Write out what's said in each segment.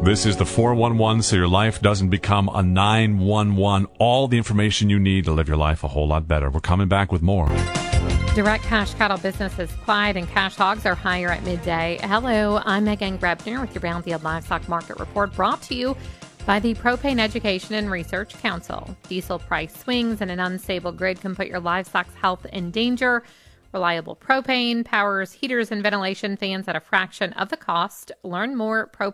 This is the 411, so your life doesn't become a 911. All the information you need to live your life a whole lot better. We're coming back with more. Direct cash cattle business is quiet and cash hogs are higher at midday. Hello, I'm Megan Grebner with your Brownfield Livestock Market Report, brought to you by the Propane Education and Research Council. Diesel price swings and an unstable grid can put your livestock's health in danger. Reliable propane powers heaters and ventilation fans at a fraction of the cost. Learn more at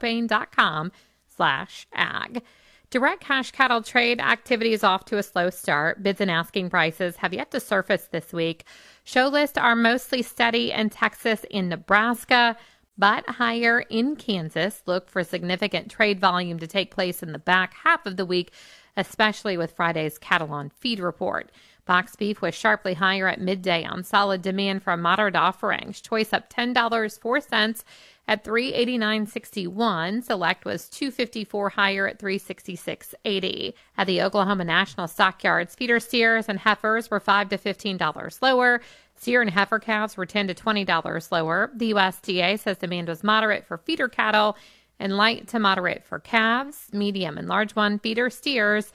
propane.com/ag. Direct cash cattle trade activity is off to a slow start. Bids and asking prices have yet to surface this week. Show lists are mostly steady in Texas and Nebraska, but higher in Kansas. Look for significant trade volume to take place in the back half of the week, especially with Friday's cattle on feed report. Box beef was sharply higher at midday on solid demand for a moderate offerings. Choice up $10.04 at $389.61. Select was $2.54 higher at $366.80. At the Oklahoma National Stockyards, feeder steers and heifers were $5 to $15 lower. Steer and heifer calves were $10 to $20 lower. The USDA says demand was moderate for feeder cattle and light to moderate for calves. Medium and large one feeder steers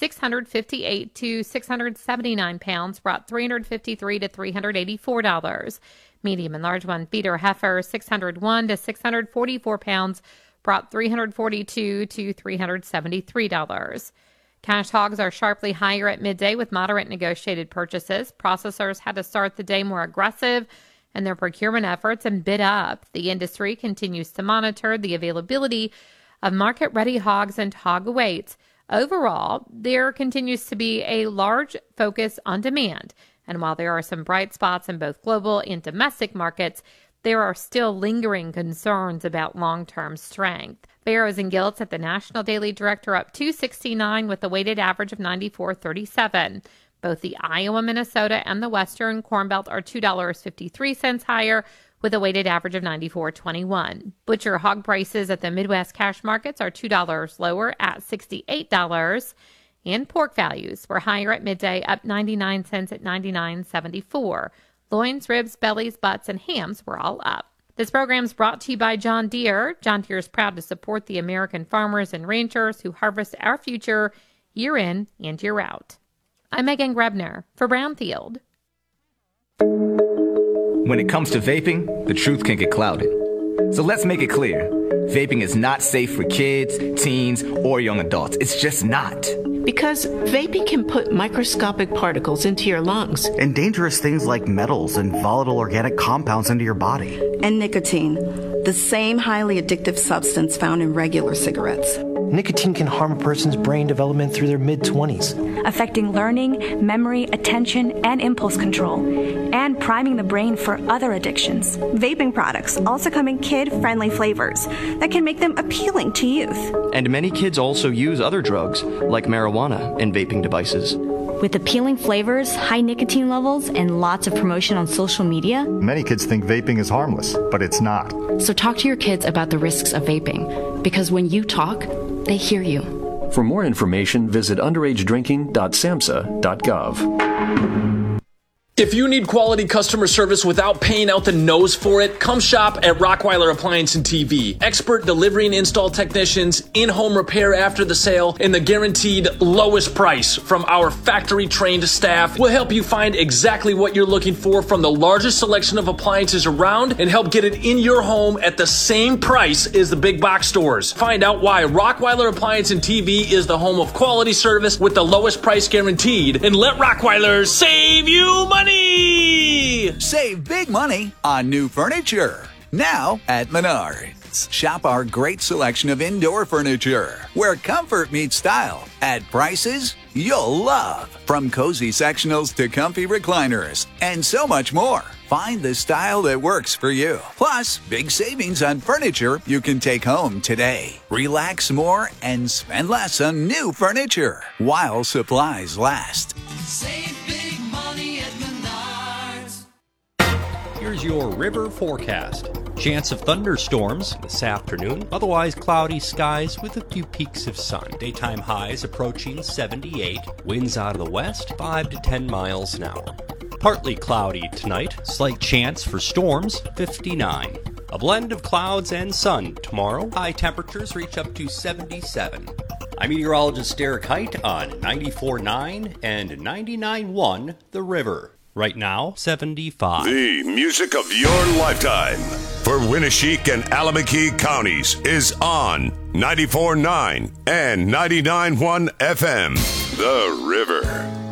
658 to 679 pounds brought $353 to $384. Medium and large one feeder heifer 601 to 644 pounds brought $342 to $373. Cash hogs are sharply higher at midday with moderate negotiated purchases. Processors had to start the day more aggressive in their procurement efforts and bid up. The industry continues to monitor the availability of market-ready hogs and hog weights. Overall, there continues to be a large focus on demand, and while there are some bright spots in both global and domestic markets, there are still lingering concerns about long-term strength. Barrows and Gilts at the National Daily Direct are up $2.69 with a weighted average of 94.37. Both the Iowa, Minnesota, and the Western Corn Belt are $2.53 higher with a weighted average of 94.21. Butcher hog prices at the Midwest cash markets are $2 lower at $68. And pork values were higher at midday, up 99 cents at $99.74. Loins, ribs, bellies, butts, and hams were all up. This program is brought to you by John Deere. John Deere is proud to support the American farmers and ranchers who harvest our future year in and year out. I'm Megan Grebner for Brownfield. When it comes to vaping, the truth can get clouded. So let's make it clear. Vaping is not safe for kids, teens, or young adults. It's just not. Because vaping can put microscopic particles into your lungs. And dangerous things like metals and volatile organic compounds into your body. And nicotine, the same highly addictive substance found in regular cigarettes. Nicotine can harm a person's brain development through their mid-20s, affecting learning, memory, attention, and impulse control, and priming the brain for other addictions. Vaping products also come in kid-friendly flavors that can make them appealing to youth. And many kids also use other drugs, like marijuana, in vaping devices. With appealing flavors, high nicotine levels, and lots of promotion on social media, many kids think vaping is harmless, but it's not. So talk to your kids about the risks of vaping, because when you talk, they hear you. For more information, visit underagedrinking.samhsa.gov. If you need quality customer service without paying out the nose for it, come shop at Rockweiler Appliance and TV. Expert delivery and install technicians, in-home repair after the sale, and the guaranteed lowest price from our factory-trained staff will help you find exactly what you're looking for from the largest selection of appliances around and help get it in your home at the same price as the big box stores. Find out why Rockweiler Appliance and TV is the home of quality service with the lowest price guaranteed, and let Rockweiler save you money! Save big money on new furniture. Now at Menards. Shop our great selection of indoor furniture, where comfort meets style, at prices you'll love. From cozy sectionals to comfy recliners, and so much more. Find the style that works for you. Plus, big savings on furniture you can take home today. Relax more and spend less on new furniture while supplies last. Save big money at Menards. Here's your river forecast. Chance of thunderstorms this afternoon. Otherwise cloudy skies with a few peaks of sun. Daytime highs approaching 78. Winds out of the west 5 to 10 miles an hour. Partly cloudy tonight. Slight chance for storms 59. A blend of clouds and sun tomorrow. High temperatures reach up to 77. I'm meteorologist Derek Height on 94.9 and 99.1 The River. Right now, 75. The music of your lifetime for Winneshiek and Alameda counties is on 94.9 and 99.1 FM. The River.